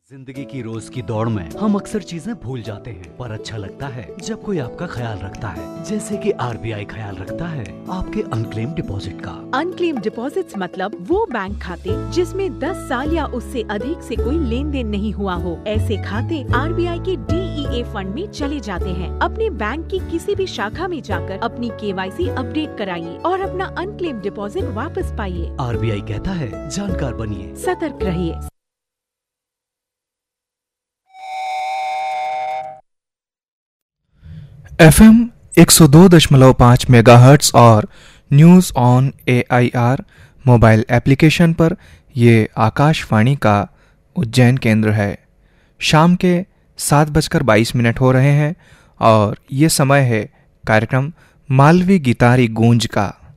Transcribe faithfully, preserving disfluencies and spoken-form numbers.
जिंदगी की रोज की दौड़ में हम अक्सर चीजें भूल जाते हैं, पर अच्छा लगता है जब कोई आपका ख्याल रखता है। जैसे कि आरबीआई ख्याल रखता है आपके अनक्लेम डिपॉजिट का। अनक्लेम डिपॉजिट्स मतलब वो बैंक खाते जिसमें दस साल या उससे अधिक से कोई लेन देन नहीं हुआ हो। ऐसे खाते आरबीआई के डीईए फंड में चले जाते हैं। अपने बैंक की किसी भी शाखा में जाकर अपनी केवाईसी अपडेट कराइए और अपना अनक्लेम डिपॉजिट वापस पाइए। आरबीआई कहता है जानकार बनिए, सतर्क रहिए। एफएम एक सौ दो दशमलव पाँच मेगाहर्ट्ज और news on AIR mobile application पर ये आकाशवाणी का उज्जैन केंद्र है। शाम के सात बजकर बाईस मिनट हो रहे हैं और ये समय है कार्यक्रम मालवी गितारी गूंज का।